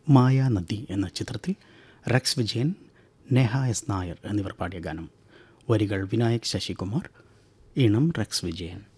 മായാനദി എന്ന ചിത്രത്തിൽ Rex Vijayan, Neha S Nair എന്നിവർ പാടിയ ഗാനം. വരികൾ വിനായക് ശശികുമാർ, ഈണം റെക്സ് വിജയൻ.